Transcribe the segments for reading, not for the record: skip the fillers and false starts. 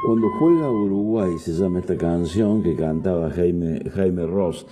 Cuando juega Uruguay se llama esta canción que cantaba Jaime Ross.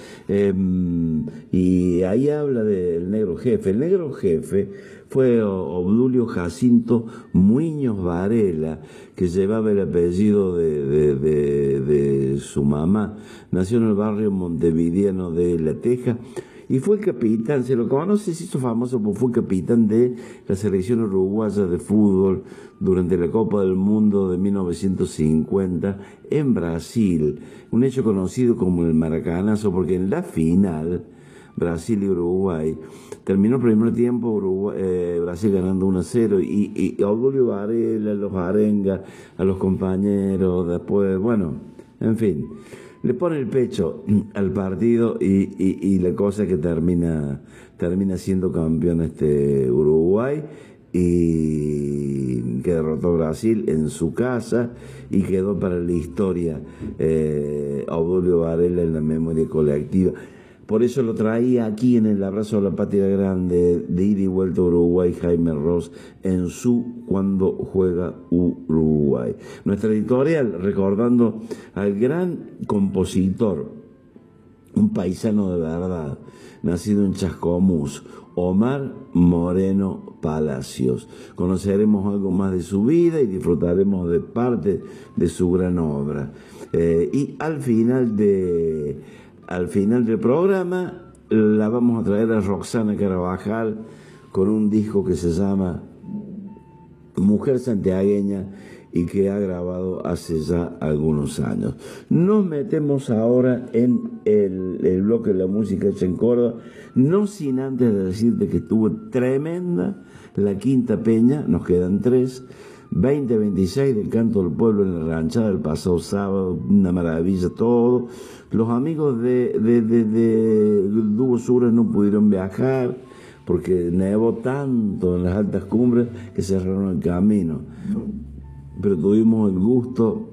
Y ahí habla del negro jefe. El negro jefe fue Obdulio Jacinto Muñoz Varela, que llevaba el apellido de su mamá. Nació en el barrio montevideano de La Teja. Y fue capitán, se lo conoce, se hizo famoso porque fue capitán de la selección uruguaya de fútbol durante la Copa del Mundo de 1950 en Brasil. Un hecho conocido como el Maracanazo, porque en la final, Brasil y Uruguay, terminó el primer tiempo Brasil ganando 1-0 y Obdulio Varela, los arenga a los compañeros, después, bueno, en fin. Le pone el pecho al partido y la cosa es que termina siendo campeón Uruguay, y que derrotó a Brasil en su casa y quedó para la historia Obdulio Varela en la memoria colectiva. Por eso lo traía aquí en el Abrazo a la Patria Grande de Ida y Vuelta a Uruguay, Jaime Ross, en su Cuando Juega Uruguay. Nuestra editorial recordando al gran compositor, un paisano de verdad, nacido en Chascomús, Omar Moreno Palacios. Conoceremos algo más de su vida y disfrutaremos de parte de su gran obra. Y al final del programa la vamos a traer a Roxana Carabajal con un disco que se llama Mujer Santiagueña y que ha grabado hace ya algunos años. Nos metemos ahora en el bloque de la música hecha en Córdoba, no sin antes de decirte que estuvo tremenda la Quinta Peña, nos quedan 3, 20-26 del Canto del Pueblo en la Ranchada el pasado sábado, una maravilla todo. Los amigos de Dúo Sur no pudieron viajar porque nevó tanto en las altas cumbres que cerraron el camino, pero tuvimos el gusto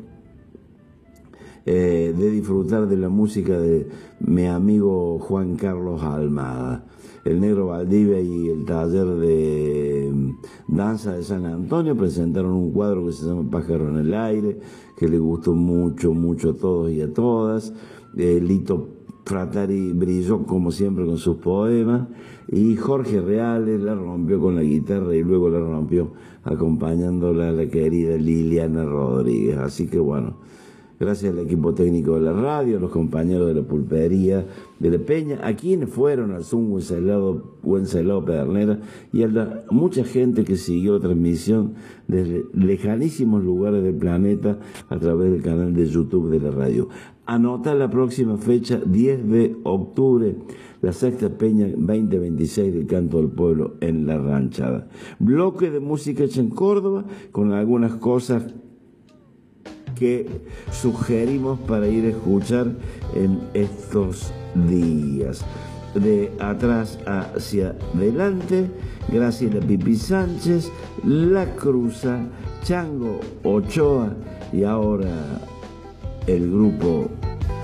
de disfrutar de la música de mi amigo Juan Carlos Almada, el Negro Valdivia y el taller de danza de San Antonio presentaron un cuadro que se llama Pájaro en el Aire, que le gustó mucho a todos y a todas. Lito Fratari brilló como siempre con sus poemas, y Jorge Reales la rompió con la guitarra y luego la rompió acompañándola a la querida Liliana Rodríguez. Así que bueno, gracias al equipo técnico de la radio, a los compañeros de la pulpería de la Peña, a quienes fueron al Zoom Wenceslao Pedernera, y a mucha gente que siguió la transmisión desde lejanísimos lugares del planeta a través del canal de YouTube de la radio. Anota la próxima fecha, 10 de octubre, la Sexta Peña 2026 del Canto del Pueblo en La Ranchada. Bloque de música hecha en Córdoba, con algunas cosas que sugerimos para ir a escuchar en estos días. De atrás hacia adelante, Graciela Pipi Sánchez, La Cruza, Chango Ochoa y ahora el grupo